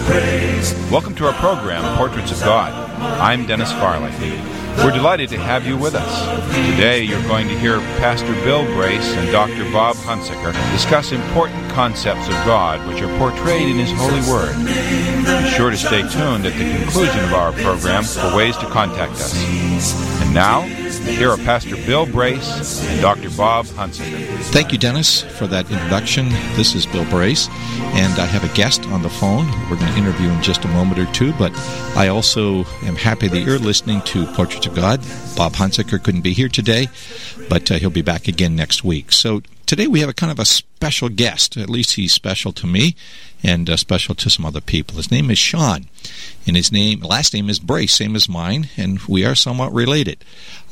Welcome to our program, Portraits of God. I'm Dennis Farley. We're delighted to have you with us. Today you're going to hear Pastor Bill Brace and Dr. Bob Hunsaker discuss important concepts of God which are portrayed in His holy Word. Be sure to stay tuned at the conclusion of our program for ways to contact us. And now, here are Pastor Bill Brace and Dr. Bob Hunsaker. Thank you, Dennis, for that introduction. This is Bill Brace, and I have a guest on the phone. We're going to interview in just a moment or two, but I also am happy that you're listening to Portraits of God. Bob Hunsaker couldn't be here today, but he'll be back again next week. So today we have a kind of a special guest. At least he's special to me and special to some other people. His name is Sean, and his last name is Brace, same as mine, and we are somewhat related.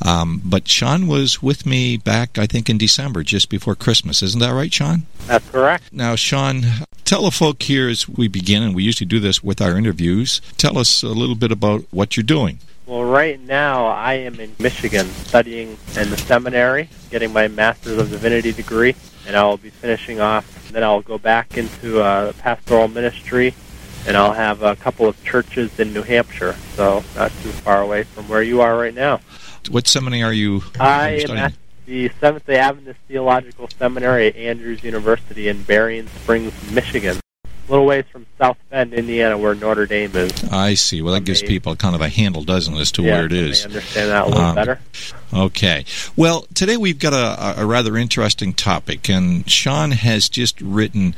But Sean was with me back, I think, in December, just before Christmas. Isn't that right, Sean? That's correct. Now, Sean, tell the folk here as we begin, and we usually do this with our interviews, tell us a little bit about what you're doing. Well, right now I am in Michigan studying in the seminary, getting my Master's of Divinity degree, and I will be finishing off. And then I'll go back into pastoral ministry, and I'll have a couple of churches in New Hampshire, so not too far away from where you are right now. What seminary are you I am studying? at the Seventh-day Adventist Theological Seminary at Andrews University in Berrien Springs, Michigan. A little ways from South Bend, Indiana, where Notre Dame is. I see. Well, that gives people kind of a handle, doesn't it, as to where it is. I understand that a little better. Okay. Well, today we've got a rather interesting topic, and Sean has just written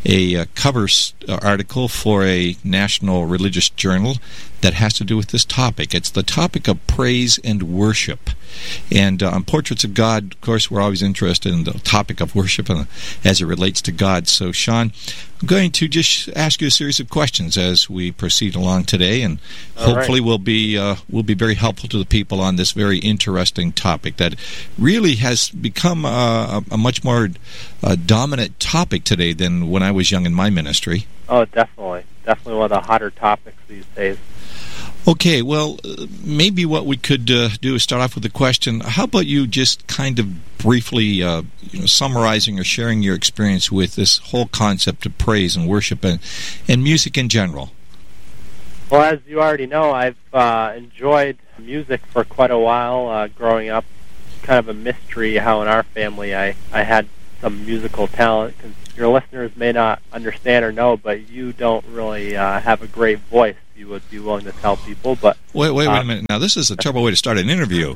a cover article for a national religious journal that has to do with this topic. It's the topic of praise and worship. And on Portraits of God, of course, we're always interested in the topic of worship and as it relates to God. So, Sean, I'm going to just ask you a series of questions as we proceed along today, and hopefully we'll be very helpful to the people on this very interesting topic that really has become a much more dominant topic today than when I was young in my ministry. Oh, definitely. Definitely one of the hotter topics these days. Okay, well, maybe what we could do is start off with a question. How about you just kind of briefly summarizing or sharing your experience with this whole concept of praise and worship and music in general? Well, as you already know, I've enjoyed music for quite a while growing up. Kind of a mystery how in our family I had some musical talent. Cause your listeners may not understand or know, but you don't really have a great voice. You would be willing to tell people, but wait a minute. Now, this is a terrible way to start an interview.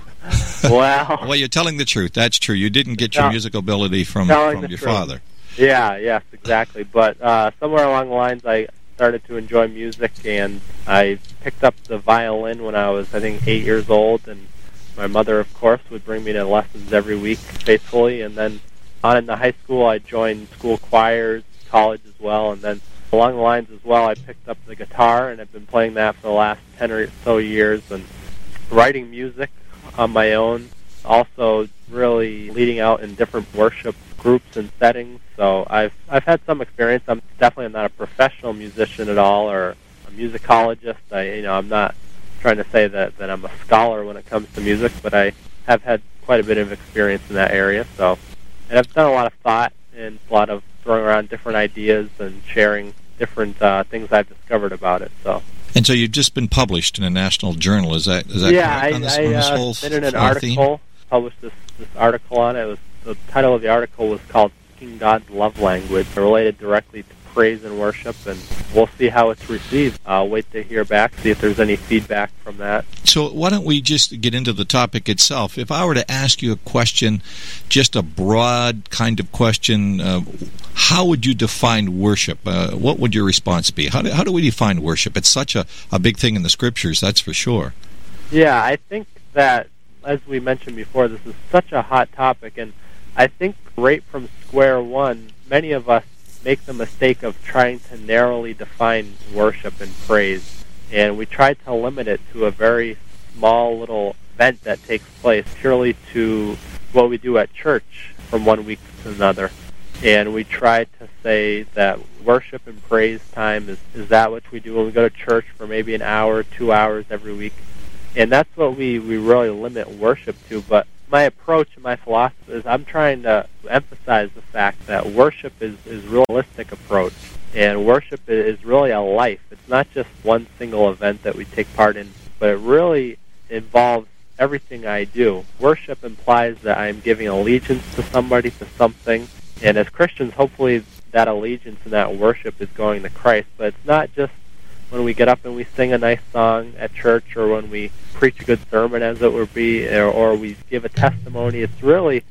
Well, you're telling the truth. That's true. You didn't get your musical ability from your father. Yes, exactly. But somewhere along the lines, I started to enjoy music, and I picked up the violin when I was, I think, 8 years old, and my mother, of course, would bring me to lessons every week faithfully, and then on into high school, I joined school choirs, college as well, and then along the lines as well, I picked up the guitar, and I've been playing that for the last 10 or so years, and writing music on my own, also really leading out in different worship groups and settings. So I've had some experience. I'm definitely not a professional musician at all or a musicologist. I'm not trying to say that I'm a scholar when it comes to music, but I have had quite a bit of experience in that area. So, and I've done a lot of thought and a lot of throwing around different ideas and sharing different things I've discovered about it. So. And so you've just been published in a national journal. Is that correct? On this whole been in an article, published this article on it. The title of the article was called Speaking God's Love Language, related directly to praise and worship, and we'll see how it's received. I'll wait to hear back, see if there's any feedback from that. So why don't we just get into the topic itself? If I were to ask you a question, just a broad kind of question, how would you define worship? What would your response be? How do we define worship? It's such a big thing in the Scriptures, that's for sure. Yeah, I think that, as we mentioned before, this is such a hot topic, and I think right from square one, many of us make the mistake of trying to narrowly define worship and praise, and we try to limit it to a very small little event that takes place purely to what we do at church from one week to another. And we try to say that worship and praise time is that which we do when we go to church for maybe an hour, 2 hours every week. And that's what we really limit worship to. But my approach and my philosophy is I'm trying to emphasize the fact that worship is a realistic approach. And worship is really a life. It's not just one single event that we take part in, but it really involves everything I do. Worship implies that I'm giving allegiance to somebody, to something. And as Christians, hopefully that allegiance and that worship is going to Christ. But it's not just when we get up and we sing a nice song at church, or when we preach a good sermon, as it would be, or we give a testimony. It's really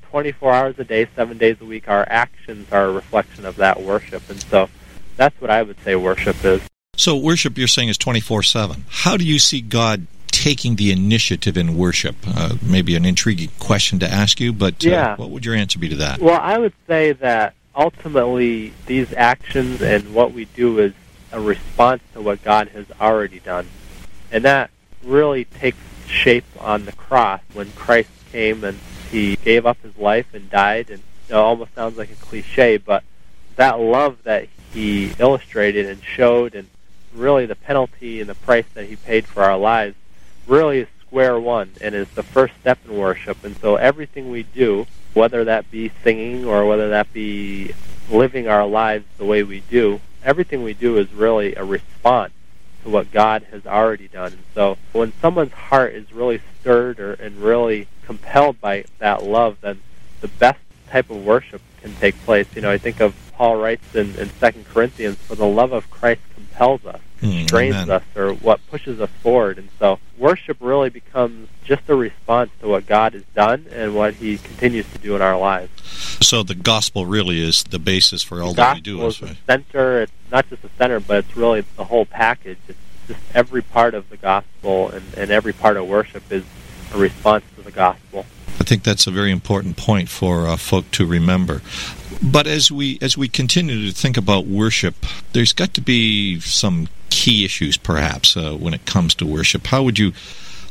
24 hours a day, 7 days a week. Our actions are a reflection of that worship. And so that's what I would say worship is. So worship, you're saying, is 24/7. How do you see God taking the initiative in worship? Maybe an intriguing question to ask you, but what would your answer be to that? Well, I would say that ultimately these actions and what we do is a response to what God has already done. And that really takes shape on the cross when Christ came and he gave up his life and died. And it almost sounds like a cliche, but that love that he illustrated and showed, and really the penalty and the price that he paid for our lives, really is square one and is the first step in worship. And so everything we do, whether that be singing or whether that be living our lives the way we do, everything we do is really a response to what God has already done. And so when someone's heart is really stirred and really compelled by that love, then the best type of worship can take place. I think of Paul writes in 2 Corinthians, for the love of Christ compels us, constrains us, or what pushes us forward. And so worship really becomes just a response to what God has done and what he continues to do in our lives. So the gospel really is the basis for all that we do. The gospel is the center. It's not just the center, but it's really the whole package. It's just every part of the gospel, and every part of worship is a response to the gospel. I think that's a very important point for folk to remember. But as we continue to think about worship, there's got to be some key issues, perhaps, when it comes to worship. How would you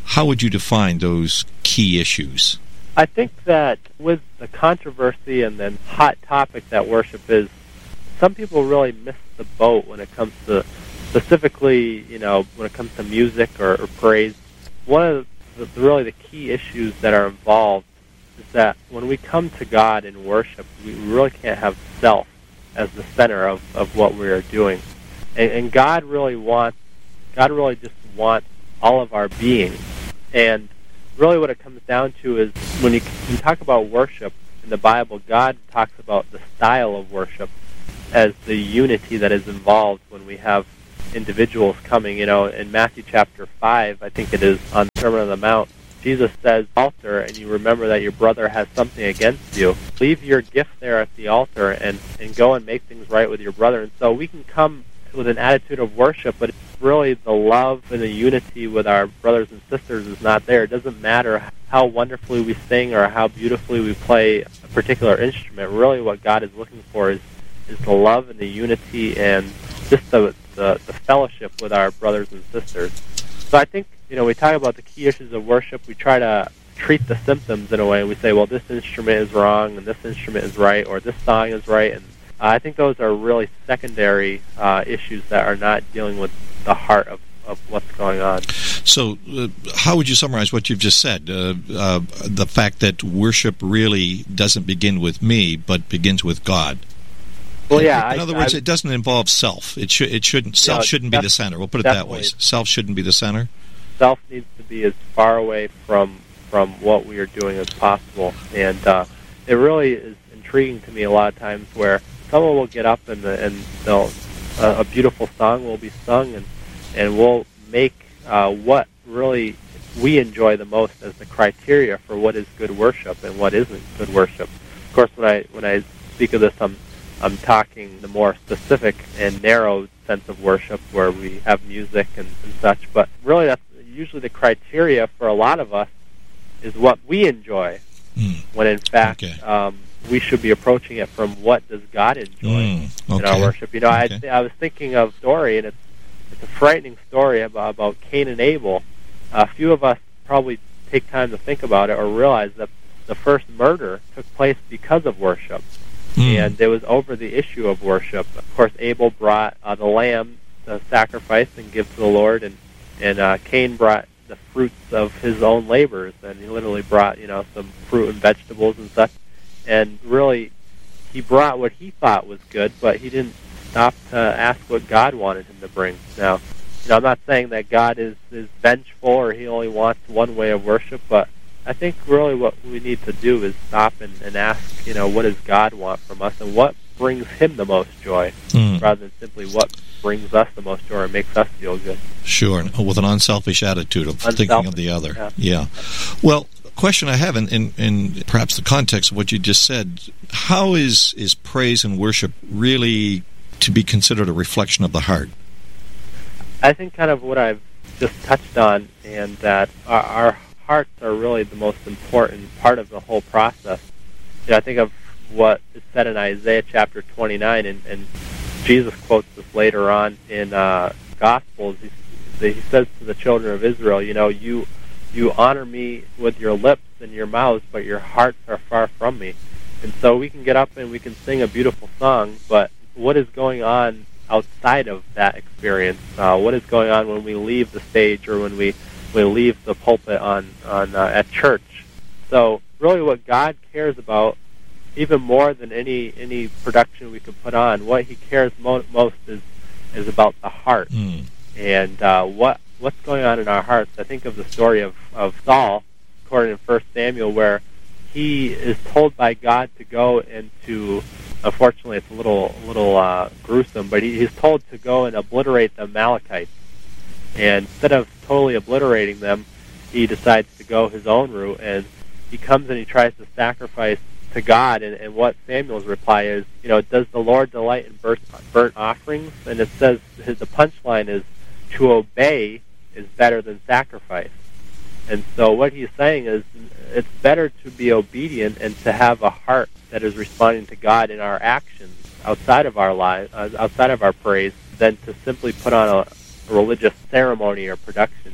define those key issues? I think that with the controversy and then hot topic that worship is, some people really miss the boat when it comes to, specifically, when it comes to music or praise. One of the key issues that are involved is that when we come to God in worship, we really can't have self as the center of what we are doing. And God really just wants all of our being. And really what it comes down to is when you talk about worship in the Bible, God talks about the style of worship as the unity that is involved when we have individuals coming. In Matthew chapter 5, I think it is, on the Sermon on the Mount, Jesus says, altar, and you remember that your brother has something against you. Leave your gift there at the altar and go and make things right with your brother. And so we can come with an attitude of worship, but it's really the love and the unity with our brothers and sisters is not there. It doesn't matter how wonderfully we sing or how beautifully we play a particular instrument. Really what God is looking for is the love and the unity and just the fellowship with our brothers and sisters. So I think, we talk about the key issues of worship. We try to treat the symptoms in a way. We say, well, this instrument is wrong and this instrument is right, or this song is right. And I think those are really secondary issues that are not dealing with the heart of what's going on. So how would you summarize what you've just said? The fact that worship really doesn't begin with me, but begins with God. Well, yeah. In other words, it doesn't involve self. It shouldn't. Self shouldn't be the center. We'll put it that way. Self shouldn't be the center. Self needs to be as far away from what we are doing as possible. And it really is intriguing to me a lot of times where someone will get up and they'll a beautiful song will be sung, and we'll make what really we enjoy the most as the criteria for what is good worship and what isn't good worship. Of course, when I speak of this, I'm talking the more specific and narrow sense of worship where we have music and such. But really, that's usually the criteria for a lot of us is what we enjoy, when in fact we should be approaching it from what does God enjoy in our worship. I was thinking of a story, and it's a frightening story about Cain and Abel. A few of us probably take time to think about it or realize that the first murder took place because of worship. And it was over the issue of worship. Of course, Abel brought the lamb to sacrifice and give to the Lord, and Cain brought the fruits of his own labors, and he literally brought some fruit and vegetables and such. And really, he brought what he thought was good, but he didn't stopped to ask what God wanted him to bring. Now, I'm not saying that God is vengeful or he only wants one way of worship, but I think really what we need to do is stop and ask, what does God want from us and what brings him the most joy, rather than simply what brings us the most joy or makes us feel good. Sure, with an unselfish attitude of thinking of the other. Yeah. Well, question I have in perhaps the context of what you just said, how is praise and worship really to be considered a reflection of the heart? I think kind of what I've just touched on, and that our hearts are really the most important part of the whole process. I think of what is said in Isaiah chapter 29, and Jesus quotes this later on in Gospels. He says to the children of Israel, you honor me with your lips and your mouths, but your hearts are far from me. And so we can get up and we can sing a beautiful song, but what is going on outside of that experience? What is going on when we leave the stage or when we leave the pulpit at church? So really what God cares about, even more than any production we could put on, what he cares most is about the heart. And what's going on in our hearts. I think of the story of Saul, according to 1 Samuel, where he is told by God to go and to, unfortunately it's a little gruesome, but he's told to go and obliterate the Amalekites. And instead of totally obliterating them, he decides to go his own route, and he comes and he tries to sacrifice to God, and what Samuel's reply is, does the Lord delight in burnt offerings? And it says, the punchline is, to obey is better than sacrifice. And so what he's saying is, it's better to be obedient and to have a heart that is responding to God in our actions outside of our lives, outside of our praise, than to simply put on a religious ceremony or production.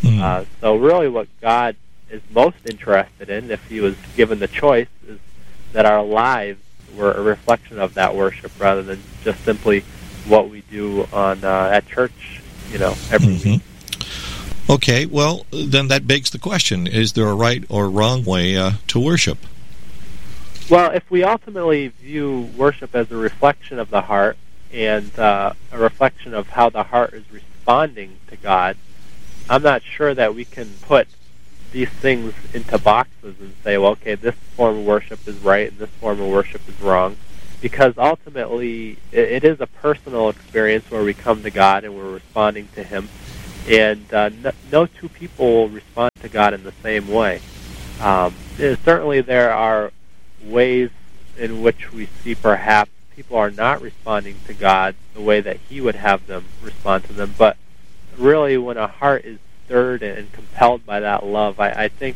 So really what God is most interested in, if he was given the choice, is that our lives were a reflection of that worship rather than just simply what we do at church, every week. Okay, well, then that begs the question, is there a right or wrong way to worship? Well, if we ultimately view worship as a reflection of the heart and a reflection of how the heart is responding to God, I'm not sure that we can put these things into boxes and say, well, okay, this form of worship is right and this form of worship is wrong, because ultimately it is a personal experience where we come to God and we're responding to him, and no two people will respond to God in the same way. Certainly there are ways in which we see perhaps people are not responding to God the way that he would have them respond to them, but really when a heart is stirred and compelled by that love, I think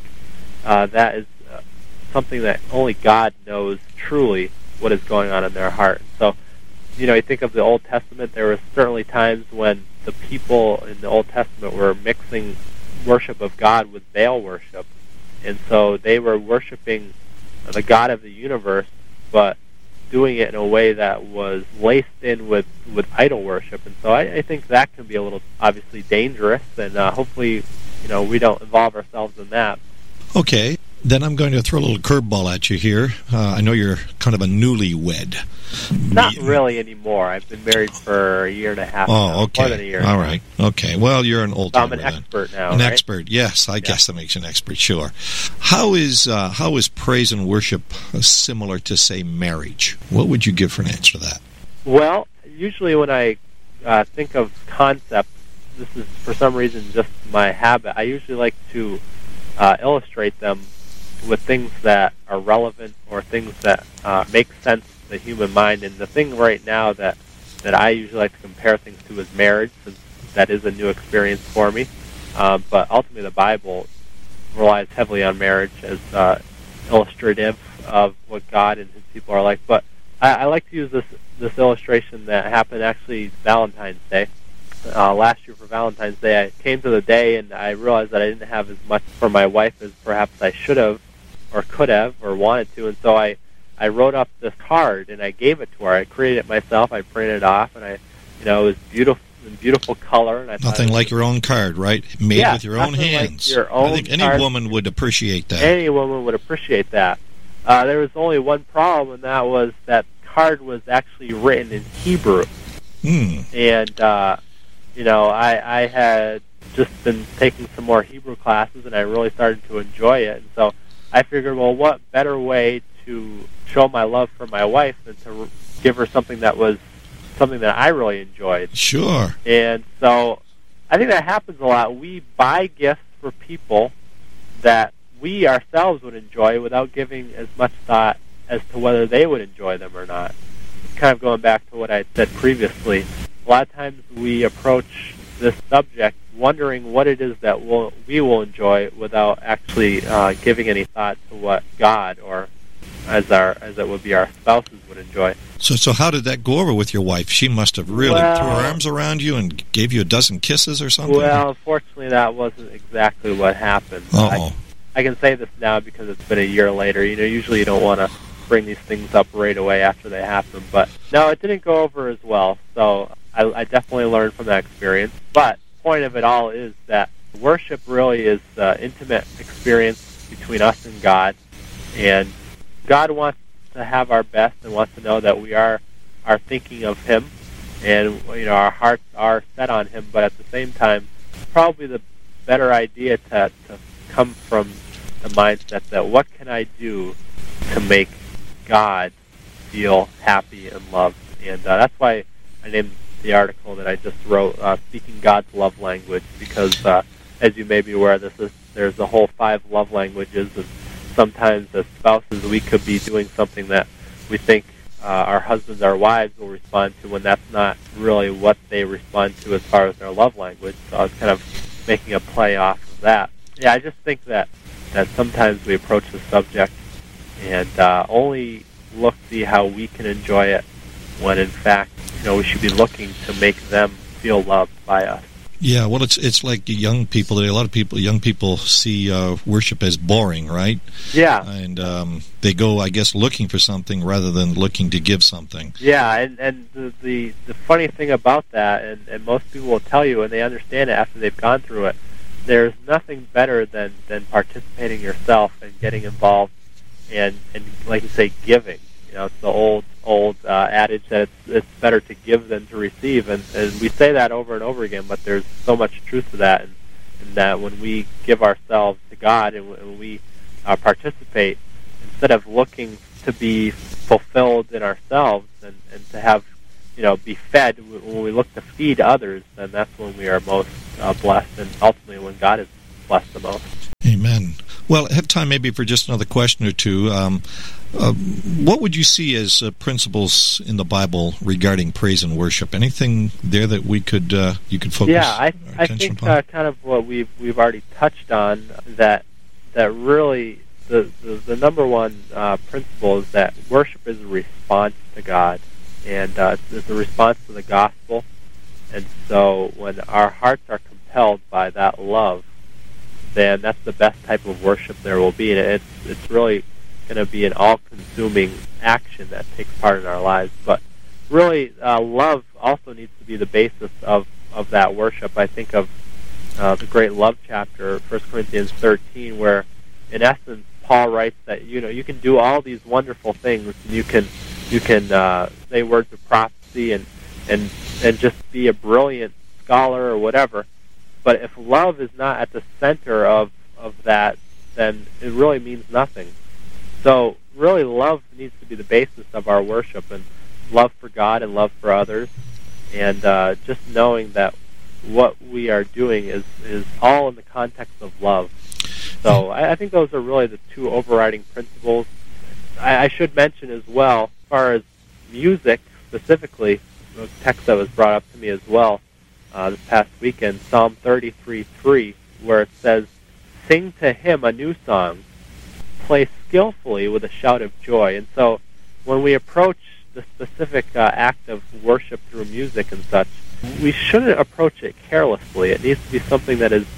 that is something that only God knows truly what is going on in their heart. So, you think of the Old Testament, there were certainly times when the people in the Old Testament were mixing worship of God with Baal worship. And so they were worshiping the God of the universe, but doing it in a way that was laced in with idol worship. And so I think that can be a little, obviously, dangerous, and hopefully, we don't involve ourselves in that. Okay, then I'm going to throw a little curveball at you here. I know you're kind of a newlywed. Not really anymore. I've been married for a year and a half. Oh, okay. More than a year. All right. Okay. Well, you're an old timer. I'm an expert now. An right? expert. Yes, I guess that makes you an expert. Sure. How is praise and worship similar to, say, marriage? What would you give for an answer to that? Well, usually when I think of concepts, this is for some reason just my habit. I usually like to illustrate them with things that are relevant or things that make sense to the human mind. And the thing right now that I usually like to compare things to is marriage, since that is a new experience for me. But ultimately the Bible relies heavily on marriage as illustrative of what God and his people are like. But I like to use this illustration that happened actually Valentine's Day. Last year for Valentine's Day, I came to the day and I realized that I didn't have as much for my wife as perhaps I should have or could have or wanted to, and so I wrote up this card and I gave it to her. I created it myself. I printed it off, and it was beautiful color. And I nothing like your own card, right? Made with your own hands. Like your own I think any woman would appreciate that. Any woman would appreciate that. There was only one problem, and that was that card was actually written in Hebrew. And I had just been taking some more Hebrew classes, and I really started to enjoy it. And so I figured, well, what better way to show my love for my wife than to give her something that was something that I really enjoyed. Sure. And so I think that happens a lot. We buy gifts for people that we ourselves would enjoy without giving as much thought as to whether they would enjoy them or not. Kind of going back to what I said previously, a lot of times we approach this subject wondering what it is that we will enjoy without actually giving any thought to what God, or as it would be our spouses, would enjoy. So how did that go over with your wife? She must have really threw her arms around you and gave you a dozen kisses or something? Well, unfortunately, that wasn't exactly what happened. I can say this now because it's been a year later. Usually you don't want to bring these things up right away after they happen. But no, it didn't go over as well. So I definitely learned from that experience. But the point of it all is that worship really is an intimate experience between us and God. And God wants to have our best and wants to know that we are thinking of Him, and our hearts are set on Him. But at the same time, probably the better idea to come from the mindset that what can I do to make God feel happy and loved. And that's why I named the article that I just wrote, Speaking God's Love Language, because as you may be aware, there's the whole 5 love languages, and sometimes as spouses we could be doing something that we think our husbands, our wives will respond to, when that's not really what they respond to as far as their love language. So I was kind of making a play off of that. Yeah, I just think that sometimes we approach the subject and only see how we can enjoy it, when in fact, we should be looking to make them feel loved by us. Yeah, well, it's like young people today. A lot of young people see worship as boring, right? Yeah. And they go, I guess, looking for something rather than looking to give something. Yeah, and the funny thing about that, and most people will tell you, and they understand it after they've gone through it, there's nothing better than participating yourself and getting involved and like you say, giving. It's the old adage that it's better to give than to receive, and we say that over and over again, but there's so much truth to that, and that when we give ourselves to God and when we participate, instead of looking to be fulfilled in ourselves and to have, be fed, when we look to feed others, then that's when we are most blessed, and ultimately when God is blessed the most. Amen. Well, I have time maybe for just another question or two. What would you see as principles in the Bible regarding praise and worship? Anything there that you could focus? Yeah, I think kind of what we've already touched on, that really the number one principle is that worship is a response to God, and it's a response to the gospel. And so when our hearts are compelled by that love, then that's the best type of worship there will be. And it's really going to be an all-consuming action that takes part in our lives. But really, love also needs to be the basis of that worship. I think of the great love chapter, 1 Corinthians 13, where, in essence, Paul writes that you can do all these wonderful things. You can say words of prophecy and just be a brilliant scholar or whatever. But if love is not at the center of that, then it really means nothing. So really, love needs to be the basis of our worship, and love for God and love for others, and just knowing that what we are doing is all in the context of love. So I think those are really the two overriding principles. I should mention as well, as far as music specifically, a text that was brought up to me as well this past weekend, Psalm 33:3, where it says, "Sing to him a new song, play skillfully with a shout of joy." And so when we approach the specific act of worship through music and such, we shouldn't approach it carelessly. It needs to be something that is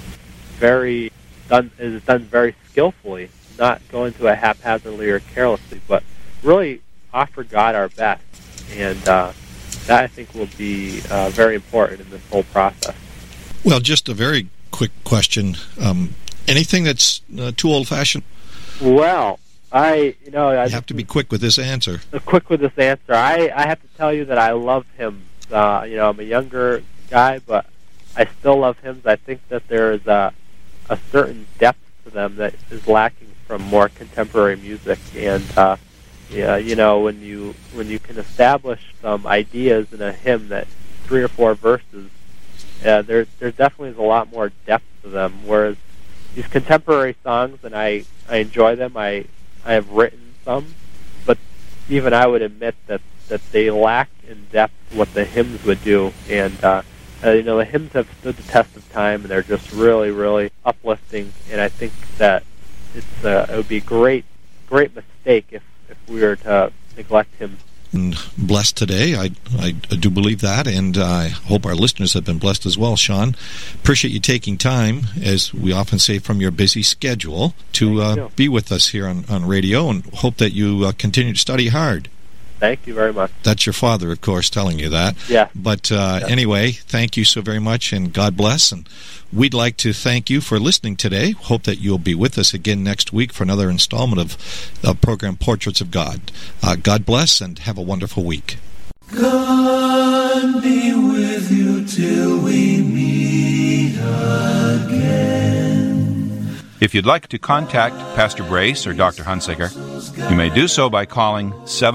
done very skillfully, not go into it haphazardly or carelessly, but really offer God our best. And that, I think, will be very important in this whole process. Well, just a very quick question. Anything that's too old-fashioned? Well, you have to be quick with this answer. Quick with this answer. I have to tell you that I love him I'm a younger guy, but I still love hymns. I think that there is a certain depth to them that is lacking from more contemporary music. And when you can establish some ideas in a hymn that 3 or 4 verses, there definitely is a lot more depth to them. Whereas these contemporary songs, and I enjoy them. I have written some, but even I would admit that they lack in depth what the hymns would do. And the hymns have stood the test of time, and they're just really, really uplifting. And I think that it would be a great mistake if we were to neglect hymns. And blessed today. I do believe that, and I hope our listeners have been blessed as well. Sean, appreciate you taking time, as we often say, from your busy schedule to be with us here on radio, and hope that you continue to study hard. Thank you very much. That's your father, of course, telling you that. Yeah. But anyway, thank you so very much, and God bless. And we'd like to thank you for listening today. Hope that you'll be with us again next week for another installment of the program Portraits of God. God bless, and have a wonderful week. God be with you till we meet again. If you'd like to contact Pastor Brace or Dr. Hunsicker, you may do so by calling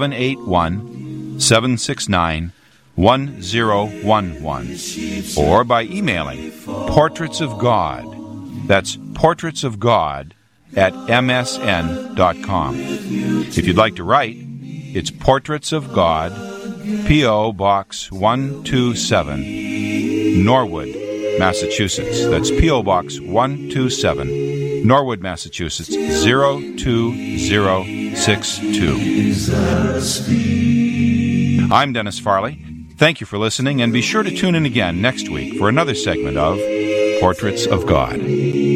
781-769-1011 or by emailing Portraits of God. That's Portraits of God at msn.com. If you'd like to write, it's Portraits of God, P.O. Box 127, Norwood, Massachusetts. That's P.O. Box 127, Norwood, Massachusetts, 02062. I'm Dennis Farley. Thank you for listening, and be sure to tune in again next week for another segment of Portraits of God.